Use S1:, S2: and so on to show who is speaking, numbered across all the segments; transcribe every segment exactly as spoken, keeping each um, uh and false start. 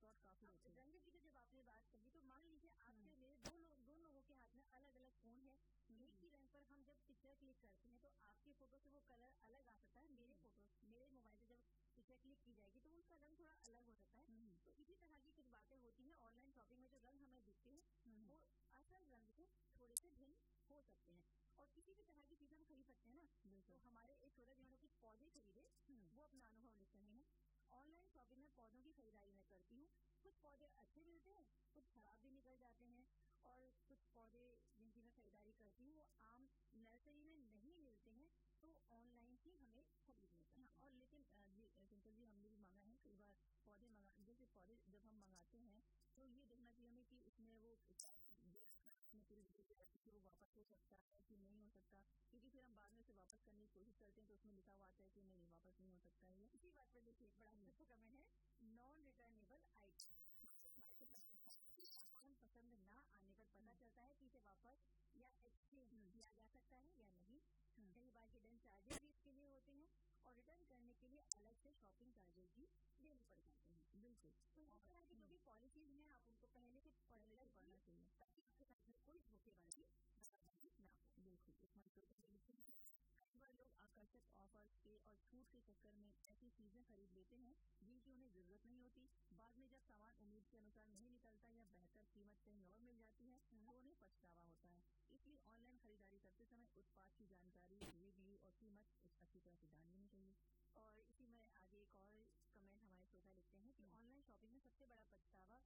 S1: Shot काफी होते हैं।
S2: रंजित जी की जब आपने बात कही तो मान लीजिए आपके मेरे दो लोग दो लोगों के हाथ में अलग अलग फोन है, एक ही रंग पर हम जब पिक्चर क्लिक करते हैं तो आपकी फोटो से वो कलर अलग आ सकता है, मेरे फोटो मेरे मोबाइल से जब पिक्चर क्लिक की जाएगी तो उसका रंग थोड़ा अलग हो सकता है। तो इसी तरह की कुछ बातें होती हैं ऑनलाइन शॉपिंग में, जो रंग हमें दिखते हैं वो असल रंग से थोड़े से भिन्न हो सकते हैं। और किसी भी तरह की चीजें हम खरीद सकते हैं ना, तो हमारे एक छोटा जिन्होंने कुछ पौधे खरीदे वो अपना अनुभव लिख रहे हैं। ऑनलाइन शॉपिंग में पौधों की खरीदारी मैं करती हूँ, कुछ पौधे अच्छे मिलते हैं, कुछ खराब भी निकल जाते हैं, और कुछ पौधे जिनकी मैं खरीदारी करती हूँ वो आम नर्सरी में नहीं मिलते हैं, तो ऑनलाइन ही हमें खरीदने का।
S1: हाँ, और लेकिन जी सिंपल जी हमने भी मांगा है कई बार पौधे मंगा, जैसे पौधे जब हम मंगाते हैं तो ये देखना चाहिए हमें कि उसमें वो पूरी कि वो वापस हो सकता है कि नहीं हो सकता, क्योंकि फिर हम बाद में से वापस करने की कोशिश करते हैं तो उसमें लिखा हुआ आता है कि नहीं वापस नहीं हो सकता है।
S2: इसी बात पर देखिए बड़ा अच्छा कमेंट है, नॉन रिटर्नेबल आइटम पसंद ना आने पर पता चलता है कि इसे वापस या एक्सचेंज किया जा सकता है या नहीं। कई बार हिडन चार्जेस भी इसके लिए होते हैं और रिटर्न करने के लिए अलग से शॉपिंग चार्जेस भी देने पड़ जाते हैं।
S1: बिल्कुल,
S2: तो इस तरह की जो भी पॉलिसीज हैं आप उनको पहले से पहले से पढ़ना चाहिए ताकि आपके साथ में कोई धोखेबाजी ना हो।
S1: बिल्कुल, कई बार लोग आकर्षक ऑफर के और छूट के चक्कर में ऐसी चीजें खरीद लेते हैं जिनकी उन्हें जरूरत नहीं होती। बाद में जब सामान उम्मीद के अनुसार नहीं निकलता या बेहतर कीमत कहीं और मिल जाती है तो उन्हें पछतावा होता है। इसलिए ऑनलाइन खरीदारी करते समय उत्पाद की जानकारी, रिव्यू और कीमत अच्छी तरह से जान लेनी चाहिए।
S2: और इसी में आगे एक और कमेंट हमारे श्रोता लिखते हैं कि ऑनलाइन शॉपिंग में सबसे बड़ा पछतावा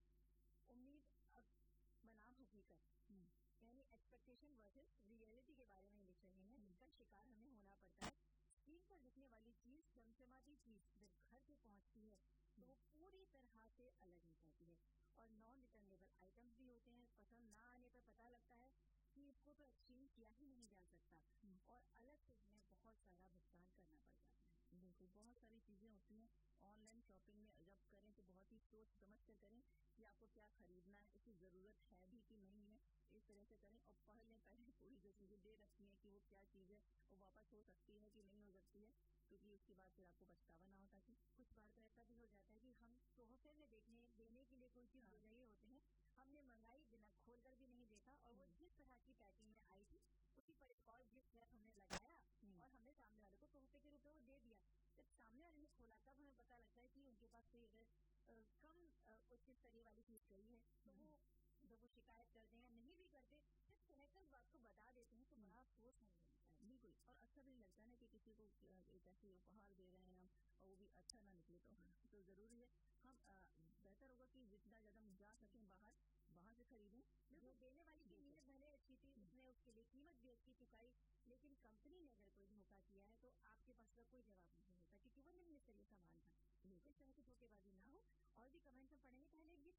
S2: उम्मीद अब बनाम हकीकत यानी एक्सपेक्टेशन वर्सेस रियलिटी के बारे में लिख रहे हैं, इसका शिकार हमें होना पड़ता है। स्क्रीन पर दिखने वाली चीज, चमचमाती चीज जब घर पे पहुंचती है तो वो पूरी तरह से अलग निकलती है। और नॉन रिटर्नेबल आइटम्स भी होते हैं, पसंद ना आने पर पता लगता है कि इसको तो एक्सचेंज किया ही नहीं जा सकता और अलग से हमें बहुत सारा भुगतान करना पड़ जाता है।
S1: बिल्कुल, बहुत सारी चीजें होती हैं ऑनलाइन शॉपिंग में, जब करें तो बहुत ही सोच समझ कर करें कि आपको क्या खरीदना है, उसकी जरूरत है भी कि नहीं है, इस तरह से करें। और पहले पहले पूरी जो चीजें दे रखी है कि वो क्या चीज है वो वापस हो सकती है कि नहीं हो सकती है, क्योंकि उसके बाद फिर आपको पछतावा ना होता। कि
S2: कुछ बार तो ऐसा भी हो जाता है कि हम तोहफे में देखने देने के लिए कोई चीज ले रहे होते हैं, हमने मंगाई बिना खोल कर भी नहीं देखा और वो जिस तरह की पैकिंग में आई थी उसी पर एक और गिफ्ट रैप हमने लगाया और हमने सामने वाले को तोहफे के रूप में वो दे दिया। जब सामने वाले ने खोला तब हमें पता लगता है कि उनके पास कोई अगर कम उच्च स्तरीय वाली चीज गई है तो वो जब वो शिकायत करते हैं नहीं भी करते जब कहकर उस बात को बता देते हैं तो बड़ा अफसोस नहीं मिलता है।
S1: बिल्कुल, और अच्छा भी नहीं लगता है ना कि किसी को एक ऐसे उपहार दे रहे हैं हम और वो भी अच्छा ना निकले तो तो जरूरी है हम बेहतर होगा कि जितना ज्यादा हम जा सकें बाहर वहाँ से खरीदें।
S2: जो देने वाली की नीयत भले अच्छी थी, उसने उसके लिए कीमत भी अच्छी चुकाई, लेकिन कंपनी ने अगर कोई धोखा किया है तो आपके पास का कोई जवाब नहीं होता क्योंकि वो निम्न स्तरीय सामान था। इस तरह की धोखेबाजी ना हो। और भी कमेंट्स में पढ़ेंगे, पहले गीत